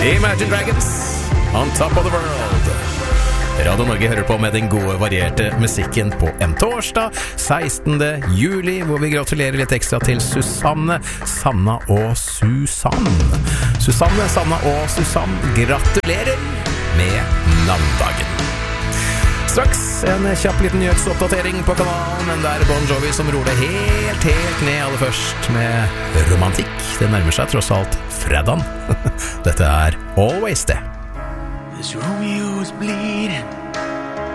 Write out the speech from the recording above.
Imagine Dragons, On Top of the World. Radio Norge hører på med den gode, varierte musikken på en torsdag 16. juli, hvor vi gratulerer litt ekstra til Susanne, Sanna og Susann. Susanne, Sanna og Susann, gratulerer med navndagen. Straks en kjapp liten nyhetsoppdatering på kanalen, men det Bon Jovi som ror det helt ned aller først med romantikk. Det nærmer seg tross alt fredagen. Dette Always det. This Romeo's bleeding,